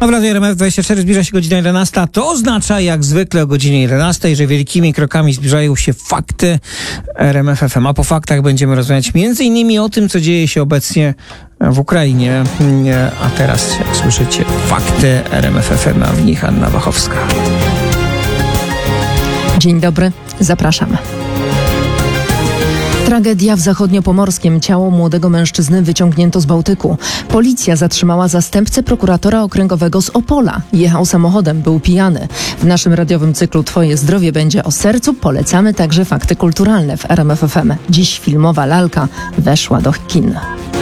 A w Radiu RMF24 zbliża się godzina 11. To oznacza, jak zwykle o godzinie 11, że wielkimi krokami zbliżają się fakty RMF FM. A po faktach będziemy rozmawiać m.in. o tym, co dzieje się obecnie w Ukrainie. A teraz, jak słyszycie, fakty RMF FM, a w nich Anna Wachowska. Dzień dobry, zapraszamy. Tragedia w Zachodniopomorskiem. Ciało młodego mężczyzny wyciągnięto z Bałtyku. Policja zatrzymała zastępcę prokuratora okręgowego z Opola. Jechał samochodem, był pijany. W naszym radiowym cyklu Twoje zdrowie będzie o sercu. Polecamy także fakty kulturalne w RMF FM. Dziś filmowa lalka weszła do kin.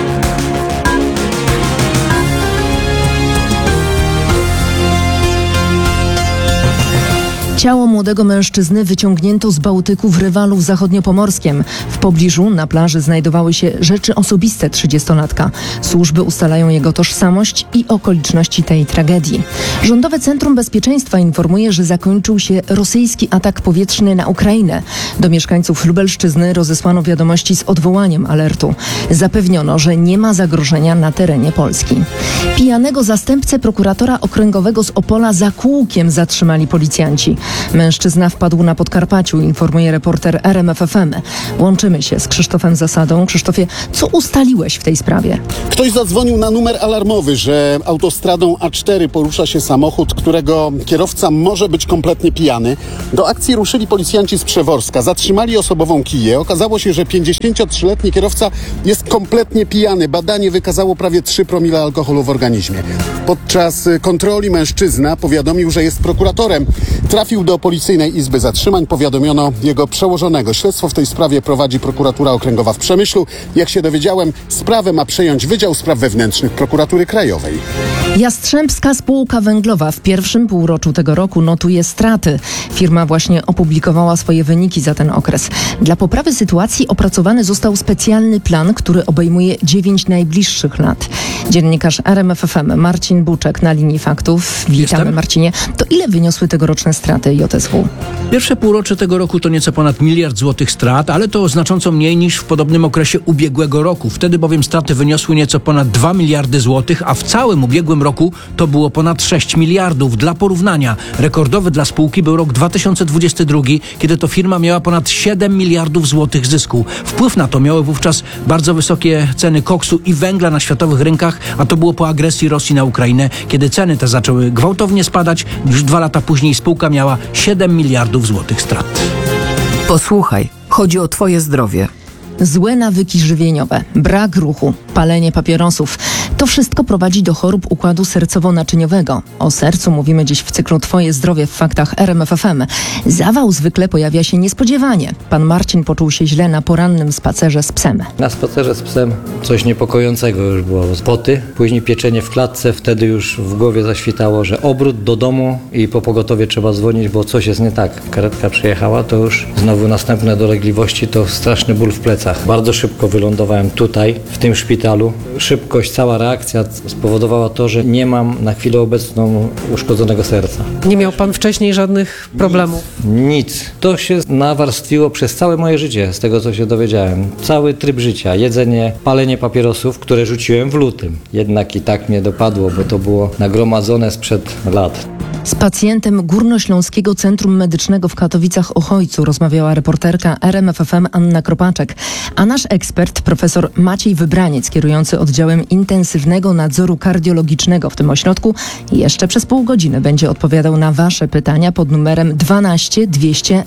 Ciało młodego mężczyzny wyciągnięto z Bałtyku w Rywalu w Zachodniopomorskiem. W pobliżu na plaży znajdowały się rzeczy osobiste 30-latka. Służby ustalają jego tożsamość i okoliczności tej tragedii. Rządowe Centrum Bezpieczeństwa informuje, że zakończył się rosyjski atak powietrzny na Ukrainę. Do mieszkańców Lubelszczyzny rozesłano wiadomości z odwołaniem alertu. Zapewniono, że nie ma zagrożenia na terenie Polski. Pijanego zastępcę prokuratora okręgowego z Opola za kółkiem zatrzymali policjanci. Mężczyzna wpadł na Podkarpaciu, informuje reporter RMF FM. Łączymy się z Krzysztofem Zasadą. Krzysztofie, co ustaliłeś w tej sprawie? Ktoś zadzwonił na numer alarmowy, że autostradą A4 porusza się samochód, którego kierowca może być kompletnie pijany. Do akcji ruszyli policjanci z Przeworska. Zatrzymali osobową Kiję. Okazało się, że 53-letni kierowca jest kompletnie pijany. Badanie wykazało prawie 3 promile alkoholu w organizmie. Podczas kontroli mężczyzna powiadomił, że jest prokuratorem. Trafił do Policyjnej Izby Zatrzymań, powiadomiono jego przełożonego. Śledztwo w tej sprawie prowadzi prokuratura okręgowa w Przemyślu. Jak się dowiedziałem, sprawę ma przejąć Wydział Spraw Wewnętrznych Prokuratury Krajowej. Jastrzębska Spółka Węglowa w pierwszym półroczu tego roku notuje straty. Firma właśnie opublikowała swoje wyniki za ten okres. Dla poprawy sytuacji opracowany został specjalny plan, który obejmuje 9 najbliższych lat. Dziennikarz RMF FM Marcin Buczek na linii faktów. Witamy, Marcinie. To ile wyniosły tegoroczne straty JSW? Pierwsze półrocze tego roku to nieco ponad 1 miliard złotych strat, ale to znacząco mniej niż w podobnym okresie ubiegłego roku. Wtedy bowiem straty wyniosły nieco ponad 2 miliardy złotych, a w całym ubiegłym roku to było ponad 6 miliardów. Dla porównania, rekordowy dla spółki był rok 2022, kiedy to firma miała ponad 7 miliardów złotych zysku. Wpływ na to miały wówczas bardzo wysokie ceny koksu i węgla na światowych rynkach, a to było po agresji Rosji na Ukrainę, kiedy ceny te zaczęły gwałtownie spadać. Już 2 lata później spółka miała 7 miliardów złotych strat. Posłuchaj, chodzi o Twoje zdrowie. Złe nawyki żywieniowe, brak ruchu, palenie papierosów. To wszystko prowadzi do chorób układu sercowo-naczyniowego. O sercu mówimy dziś w cyklu Twoje zdrowie w faktach RMF FM. Zawał zwykle pojawia się niespodziewanie. Pan Marcin poczuł się źle na porannym spacerze z psem. Na spacerze z psem coś niepokojącego już było. Poty, później pieczenie w klatce. Wtedy już w głowie zaświtało, że obrót do domu i po pogotowie trzeba dzwonić, bo coś jest nie tak. Karetka przyjechała, to już znowu następne dolegliwości, to straszny ból w plecach. Bardzo szybko wylądowałem tutaj, w tym szpitalu. Szybkość, cała reakcja spowodowała to, że nie mam na chwilę obecną uszkodzonego serca. Nie miał pan wcześniej żadnych problemów? Nic. To się nawarstwiło przez całe moje życie, z tego co się dowiedziałem. Cały tryb życia, jedzenie, palenie papierosów, które rzuciłem w lutym. Jednak i tak mnie dopadło, bo to było nagromadzone sprzed lat. Z pacjentem Górnośląskiego Centrum Medycznego w Katowicach-Ochojcu rozmawiała reporterka RMF FM Anna Kropaczek, a nasz ekspert, profesor Maciej Wybraniec, kierujący oddziałem intensywnego nadzoru kardiologicznego w tym ośrodku, jeszcze przez pół godziny będzie odpowiadał na Wasze pytania pod numerem 12 200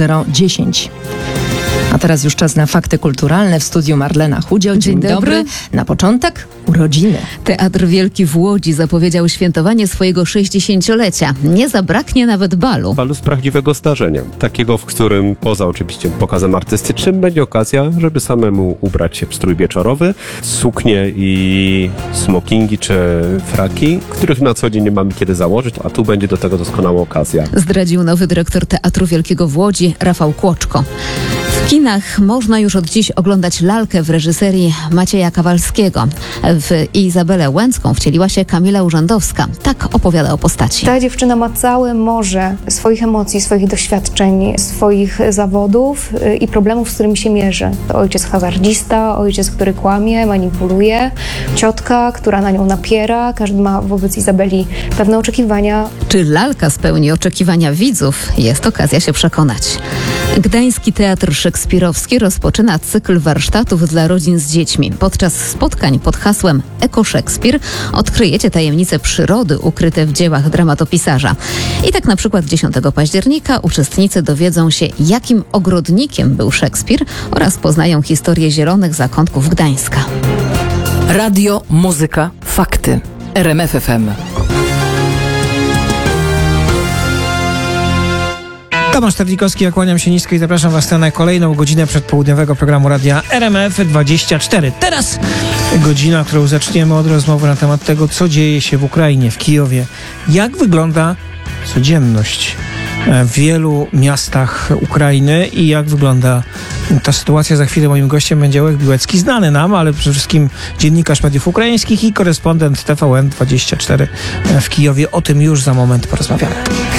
0010. A teraz już czas na fakty kulturalne. W studiu Marlena Chudzio. Dzień dobry. Na początek urodziny. Teatr Wielki w Łodzi zapowiedział świętowanie swojego 60-lecia. Nie zabraknie nawet balu. Balu z prawdziwego zdarzenia. Takiego, w którym poza oczywiście pokazem artystycznym będzie okazja, żeby samemu ubrać się w strój wieczorowy, suknie i smokingi czy fraki, których na co dzień nie mamy kiedy założyć, a tu będzie do tego doskonała okazja. Zdradził nowy dyrektor Teatru Wielkiego w Łodzi, Rafał Kłoczko. W kinach można już od dziś oglądać lalkę w reżyserii Macieja Kawalskiego. W Izabelę Łęcką wcieliła się Kamila Urzędowska. Tak opowiada o postaci. Ta dziewczyna ma całe morze swoich emocji, swoich doświadczeń, swoich zawodów i problemów, z którymi się mierzy. To ojciec hazardzista, ojciec, który kłamie, manipuluje, ciotka, która na nią napiera. Każdy ma wobec Izabeli pewne oczekiwania. Czy lalka spełni oczekiwania widzów? Jest okazja się przekonać. Gdański Teatr Szekspirowski rozpoczyna cykl warsztatów dla rodzin z dziećmi. Podczas spotkań pod hasłem Eko-Szekspir odkryjecie tajemnice przyrody ukryte w dziełach dramatopisarza. I tak na przykład 10 października uczestnicy dowiedzą się, jakim ogrodnikiem był Szekspir oraz poznają historię zielonych zakątków Gdańska. Radio, muzyka, fakty. RMF FM. Tomasz Terlikowski, ja kłaniam się nisko i zapraszam Was na kolejną godzinę przedpołudniowego programu Radia RMF24. Teraz godzina, którą zaczniemy od rozmowy na temat tego, co dzieje się w Ukrainie, w Kijowie. Jak wygląda codzienność w wielu miastach Ukrainy i jak wygląda ta sytuacja. Za chwilę moim gościem będzie Ołek Biłecki, znany nam, ale przede wszystkim dziennikarz mediów ukraińskich i korespondent TVN24 w Kijowie. O tym już za moment porozmawiamy.